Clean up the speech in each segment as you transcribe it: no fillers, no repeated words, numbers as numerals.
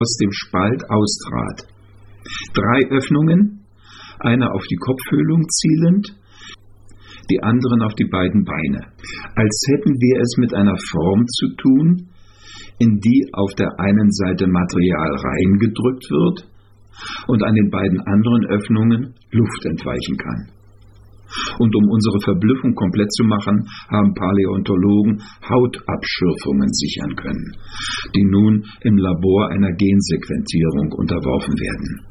aus dem Spalt austrat. 3 Öffnungen, eine auf die Kopfhöhlung zielend, die anderen auf die beiden Beine, als hätten wir es mit einer Form zu tun, in die auf der einen Seite Material reingedrückt wird und an den beiden anderen Öffnungen Luft entweichen kann. Und um unsere Verblüffung komplett zu machen, haben Paläontologen Hautabschürfungen sichern können, die nun im Labor einer Gensequenzierung unterworfen werden.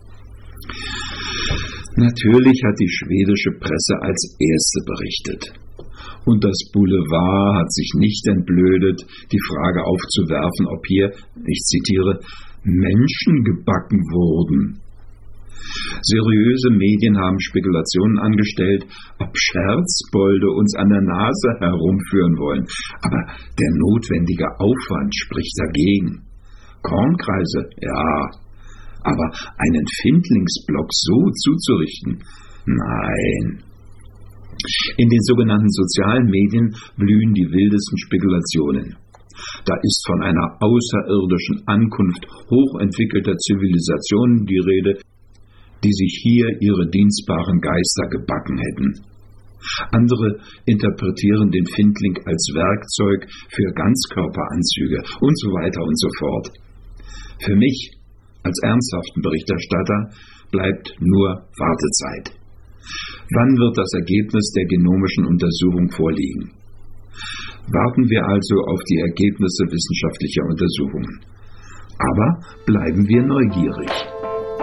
Natürlich hat die schwedische Presse als erste berichtet. Und das Boulevard hat sich nicht entblödet, die Frage aufzuwerfen, ob hier, ich zitiere, Menschen gebacken wurden. Seriöse Medien haben Spekulationen angestellt, ob Scherzbolde uns an der Nase herumführen wollen. Aber der notwendige Aufwand spricht dagegen. Kornkreise, ja, aber einen Findlingsblock so zuzurichten, nein. In den sogenannten sozialen Medien blühen die wildesten Spekulationen. Da ist von einer außerirdischen Ankunft hochentwickelter Zivilisationen die Rede, die sich hier ihre dienstbaren Geister gebacken hätten. Andere interpretieren den Findling als Werkzeug für Ganzkörperanzüge und so weiter und so fort. Für mich als ernsthaften Berichterstatter bleibt nur Wartezeit. Wann wird das Ergebnis der genomischen Untersuchung vorliegen? Warten wir also auf die Ergebnisse wissenschaftlicher Untersuchungen. Aber bleiben wir neugierig.